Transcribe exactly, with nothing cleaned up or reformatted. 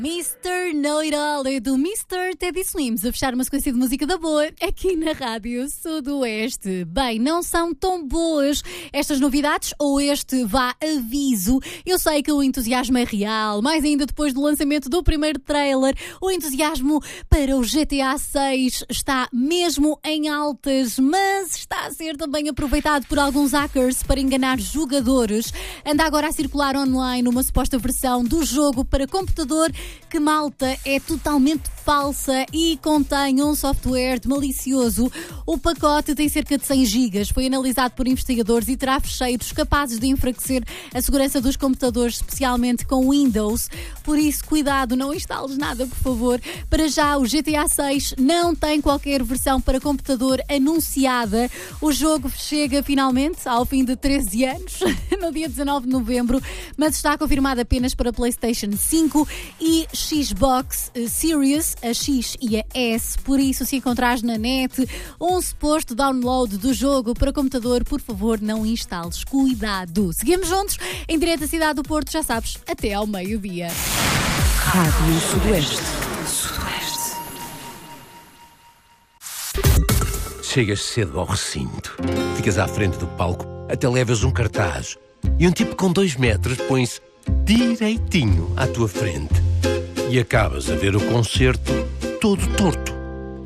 mister Know-It-All é do mister Teddy Swims a fechar uma sequência de música da boa aqui na Rádio Sudoeste. Bem, não são tão boas estas novidades ou este vá aviso. Eu sei que o entusiasmo é real, mais ainda depois do lançamento do primeiro trailer. O entusiasmo para o G T A seis está mesmo em altas, mas está a ser também aproveitado por alguns hackers para enganar jogadores. Anda agora a circular online uma suposta versão do jogo para computador que, malta, é totalmente falsa e contém um software malicioso. O pacote tem cerca de cem gigas, foi analisado por investigadores e terá fecheiros capazes de enfraquecer a segurança dos computadores, especialmente com Windows. Por isso, cuidado, não instales nada, por favor. Para já, o G T A seis não tem qualquer versão para computador anunciada. O jogo chega finalmente, ao fim de treze anos, no dia dezanove de novembro, mas está confirmado apenas para PlayStation cinco e Xbox Series, a X e a S. Por isso, se encontrares na net um suposto download do jogo para computador, por favor, não instales. Cuidado. Seguimos juntos em direto da cidade do Porto, já sabes, até ao meio-dia. Rádio Sudoeste. Sudoeste. Chegas cedo ao recinto, ficas à frente do palco, até levas um cartaz e um tipo com dois metros põe-se direitinho à tua frente e acabas a ver o concerto todo torto.